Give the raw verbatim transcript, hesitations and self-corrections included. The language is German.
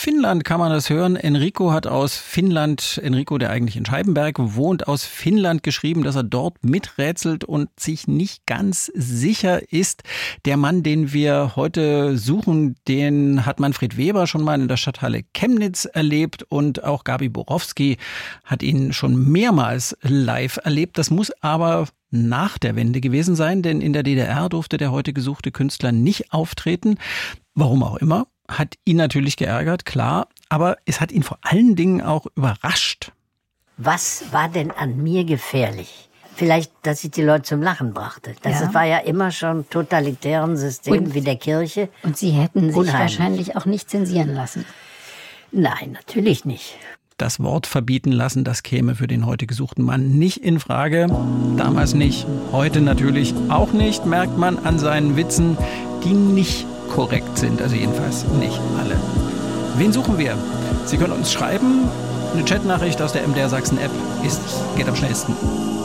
Finnland kann man das hören. Enrico hat aus Finnland, Enrico, der eigentlich in Scheibenberg wohnt, aus Finnland geschrieben, dass er dort miträtselt und sich nicht ganz sicher ist. Der Mann, den wir heute suchen, den hat Manfred Weber schon mal in der Stadthalle Chemnitz erlebt und auch Gabi Borowski hat ihn schon mehrmals live erlebt. Das muss aber nach der Wende gewesen sein, denn in der D D R durfte der heute gesuchte Künstler nicht auftreten. Warum auch immer. Hat ihn natürlich geärgert, klar, aber es hat ihn vor allen Dingen auch überrascht. Was war denn an mir gefährlich? Vielleicht, dass ich die Leute zum Lachen brachte. Das Ja. war ja immer schon totalitären System Und- wie der Kirche. Und Sie hätten sich Unheimlich. wahrscheinlich auch nicht zensieren lassen. Nein, natürlich nicht. Das Wort verbieten lassen, das käme für den heute gesuchten Mann nicht in Frage. Damals nicht, heute natürlich auch nicht, merkt man an seinen Witzen, die nicht korrekt sind, also jedenfalls nicht alle. Wen suchen wir? Sie können uns schreiben. Eine Chatnachricht aus der M D R Sachsen App ist, geht am schnellsten.